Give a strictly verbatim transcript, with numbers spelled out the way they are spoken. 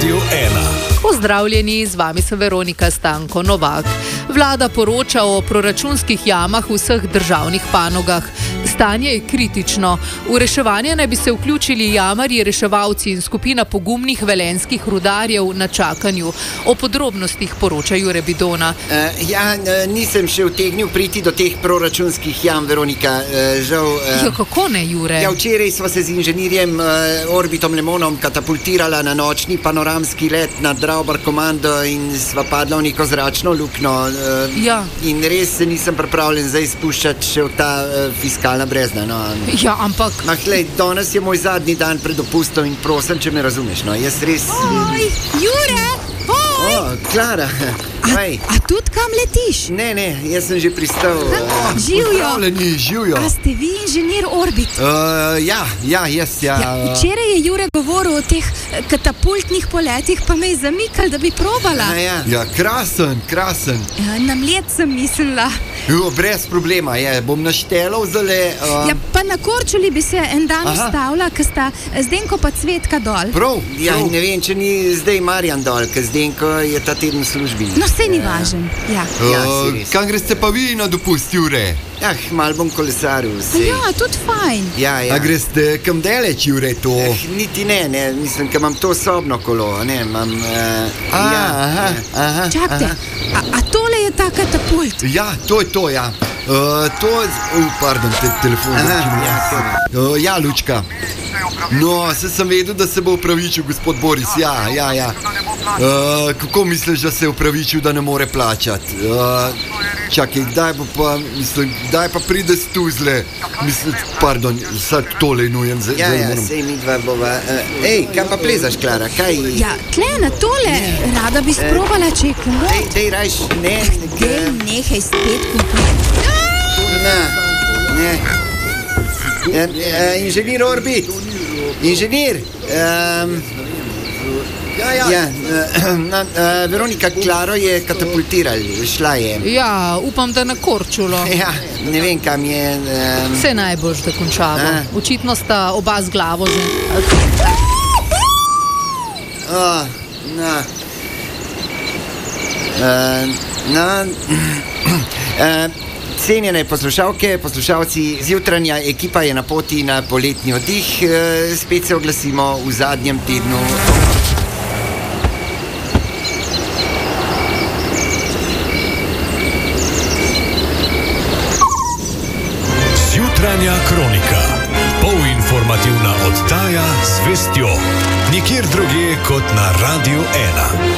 Radiu ena. Pozdravljeni, z vami sem Veronika Stanko Novak. Vlada poroča o proračunskih jamah v vseh državnih panogah. Stanje je kritično. V reševanje naj bi se vključili jamarji, reševalci in skupina pogumnih velenjskih rudarjev na čakanju. O podrobnostih poroča Jure Bidona. Uh, ja, nisem še utegnil priti do teh proračunskih jam, Veronika. Uh, žal, uh, ja, kako ne, Jure? Ja, včeraj sva se z inženirjem uh, Orbitom Lemonom katapultirala na nočni panoramski let nad Draubar komando in sva padla v neko zračno luknjo. Uh, ja. In res se nisem pripravljen zdaj spuščati še v ta uh, fiskalna brezna. No. Ja, ampak... Mah, glej, danes je moj zadnji dan pred dopustom in prosim, če me razumeš. No. Jaz res... Oj, Jure! Oj! O, Klara! A, a tudi kam letiš? Ne, ne, jaz sem že pristal. Uh, Živjo! Pozdravljeni, živjo! A ste vi inženir Orbit? Uh, ja, ja, jaz, ja. ja. Včeraj je Jure govoril o teh katapultnih poletih, pa me je zamikal, da bi probala. A, ja. Ja, krasen, krasen. Ja, na mlet sem mislila. Jo, brez problema, je, bom naštelal zale... Uh... Ja, pa na Korčuli bi se en dan ustavila, ker sta Zdenko pa Cvetka dol. Prav, ja, prav. Ne vem, če ni zdaj Marjan dol, ker Zdenko je ta teden v službi. No, sej ni važen, ja. Uh, ja kam greste pa vi na dopust, Jure? Ah, mal bom kolesaril, sej. Ja, tudi fajn. Ja, ja. A greste kam daleč, Jure, to? Eh, niti ne, ne, mislim, ker imam to sobno kolo, ne, imam... Uh, a, ja, aha, aha. Čakajte, a, a tole je ta katapult? Ja, to je to, ja. Uh, to je... Uh, pardon, te, telefon. Aha, ja, uh, ja, Lučka. No, se sem vedel, da se bo upravičil gospod Boris, ja, ja, ja. Uh, kako misliš, da se je upravičil, da ne more plačati? Uh, čakaj, kdaj bo pa, mislim, kdaj pa pride s tuzle? Mislim, pardon, sad tole nujem. Z, ja, ja, sej mi dva bova. Uh, ej, kam pa plezaš, Klara, kaj? Ja, tle na tole, ne. Rada bi sprobala, če je komod. Dej, dej, rajš, ne. Dej, nehaj spet komod. Ne, ne. Uh, uh, inženir Orbit, inženir, um, ja, ja. Ja, uh, na, uh, Veronika, Klaro je katapultirali, šla je. Ja, upam, da na Korčulo. Ja, ne vem, kam je. Um... Vse najboljš, da končamo. A. Očitno sta oba z glavo z... Oh, na. Uh, na. Uh, Cenjene poslušalke, poslušalci, zjutranja ekipa je na poti na poletni oddih. E, spet se oglasimo v zadnjem tednu. Zjutranja kronika. Polinformativna oddaja z vestjo. Nikjer drugje kot na Radiu ena.